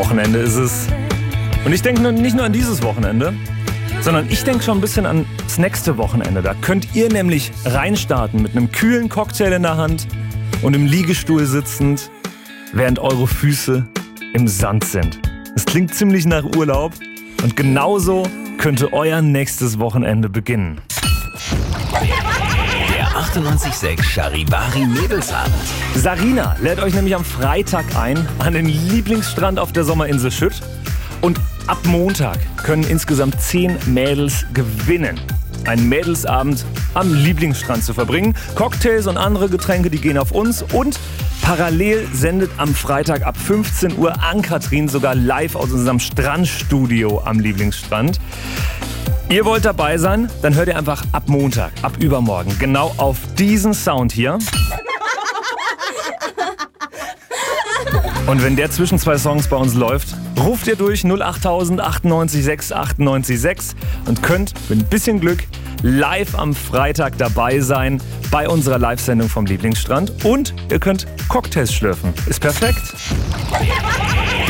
Wochenende ist es. Und ich denke nicht nur an dieses Wochenende, sondern ich denke schon ein bisschen ans nächste Wochenende. Da könnt ihr nämlich reinstarten mit einem kühlen Cocktail in der Hand und im Liegestuhl sitzend, während eure Füße im Sand sind. Es klingt ziemlich nach Urlaub und genauso könnte euer nächstes Wochenende beginnen. Der 98.6 Charivari Mädelsabend. Sarina lädt euch nämlich am Freitag ein an den Lieblingsstrand auf der Sommerinsel Schütt. Und ab Montag können insgesamt 10 Mädels gewinnen, einen Mädelsabend am Lieblingsstrand zu verbringen. Cocktails und andere Getränke, die gehen auf uns. Und parallel sendet am Freitag ab 15 Uhr Ann-Kathrin sogar live aus unserem Strandstudio am Lieblingsstrand. Ihr wollt dabei sein? Dann hört ihr einfach ab Montag, ab übermorgen, genau auf diesen Sound hier. Und wenn der zwischen 2 Songs bei uns läuft, ruft ihr durch 08000 98 6 98 6 und könnt mit ein bisschen Glück live am Freitag dabei sein bei unserer Live-Sendung vom Lieblingsstrand. Und ihr könnt Cocktails schlürfen. Ist perfekt.